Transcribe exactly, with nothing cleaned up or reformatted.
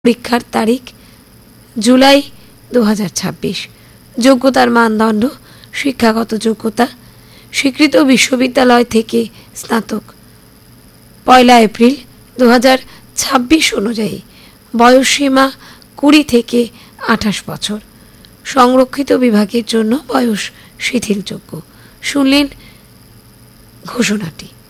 পরীক্ষার তারিখ জুলাই দু হাজার ছাব্বিশ। যোগ্যতার মানদণ্ড শিক্ষাগত যোগ্যতা স্বীকৃত বিশ্ববিদ্যালয় থেকে স্নাতক। পয়লা এপ্রিল দু হাজার ছাব্বিশ অনুযায়ী বয়সসীমা কুড়ি থেকে আঠাশ বছর। সংরক্ষিত বিভাগের জন্য বয়স শিথিলযোগ্য। শুনলেন ঘোষণাটি।